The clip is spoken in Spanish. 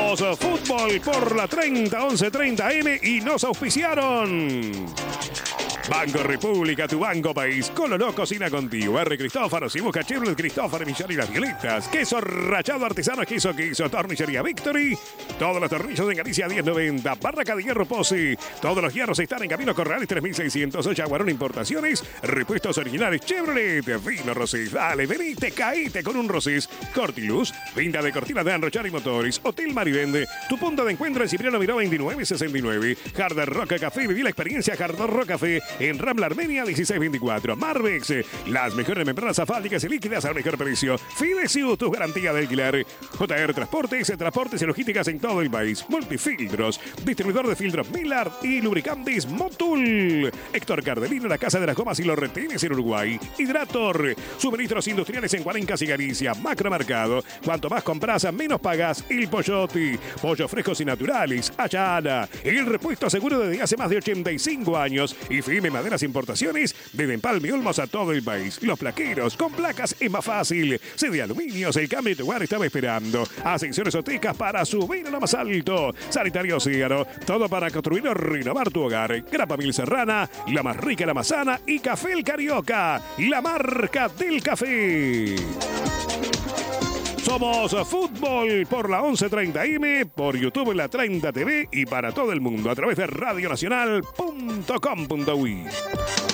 Somos Fútbol por la 30 1130 M y nos auspiciaron. Banco República, tu banco país. Coloró cocina contigo. R. Cristófaro, si busca Chevrolet Cristófaro, Millán y las Violetas. Queso rachado artesano, queso. Tornillería Victory. Todos los tornillos en Galicia 1090. Barraca de Hierro Posi. Todos los hierros están en Camino Corrales 3600. Yaguarón Importaciones. Repuestos originales Chevrolet. Vino Rosés. Dale, venite, caíte con un Rosés. Cortiluz. Venta de cortinas de enrochar y motores. Hotel Marivende. Tu punto de encuentro en Cipriano Miró 2969. Hard Rock Café. Viví la experiencia Hard Rock Café en Rambla Armenia 1624. Marvex, las mejores membranas asfálticas y líquidas al mejor precio. Fidesiu, tu garantía de alquiler. JR Transportes y logísticas en todo el país. Multifiltros, distribuidor de filtros Millard y lubricantes Motul. Héctor Cardelino, la casa de las gomas y los retenes en Uruguay. Hidrator, suministros industriales en Cuarencas y Galicia. Macromercado, cuanto más compras, menos pagas. El Pollotti, pollos frescos y naturales. Ayala, el repuesto seguro desde hace más de 85 años. Y firme Maderas Importaciones, desde Empalme y Olmos a todo el país. Los plaqueros, con placas es más fácil. CD Aluminios, el cambio de tu hogar estaba esperando. Ascensiones Otecas para subir a lo más alto. Sanitario Océano, todo para construir o renovar tu hogar. Grapa Mil Serrana, la más rica, la más sana. Y Café El Carioca, la marca del café. Somos Fútbol por la 1130M, por YouTube en la 30 TV y para todo el mundo a través de radionacional.com.uy.